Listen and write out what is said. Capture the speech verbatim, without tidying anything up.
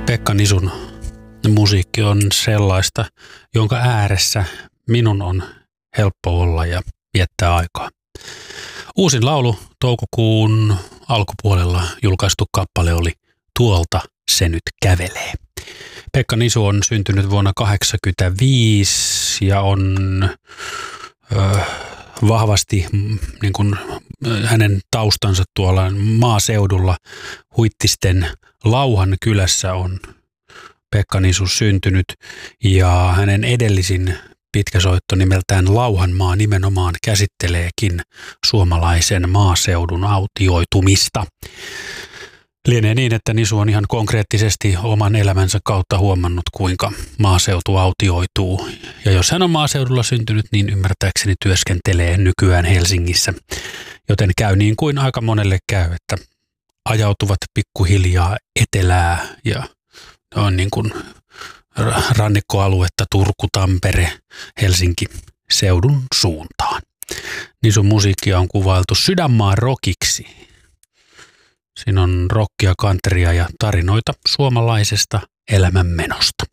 Pekka Nisun musiikki on sellaista, jonka ääressä minun on helppo olla ja viettää aikaa. Uusin laulu toukokuun alkupuolella julkaistu kappale oli Tuolta se nyt kävelee. Pekka Nisu on syntynyt vuonna tuhatyhdeksänsataakahdeksankymmentäviisi ja on ö, vahvasti niin kuin, hänen taustansa tuolla maaseudulla Huittisten Lauhan kylässä on Pekka Nisu syntynyt, ja hänen edellisin pitkäsoitto nimeltään Lauhanmaa nimenomaan käsitteleekin suomalaisen maaseudun autioitumista. Lienee niin, että Nisu on ihan konkreettisesti oman elämänsä kautta huomannut, kuinka maaseutu autioituu. Ja jos hän on maaseudulla syntynyt, niin ymmärtääkseni työskentelee nykyään Helsingissä. Joten käy niin kuin aika monelle käy, että ajautuvat pikkuhiljaa etelää ja on niin kuin rannikkoaluetta Turku, Tampere, Helsinki seudun suuntaan. Nisun musiikkia on kuvailtu sydänmaan rockiksi. Siinä on rockia, countrya ja tarinoita suomalaisesta elämänmenosta.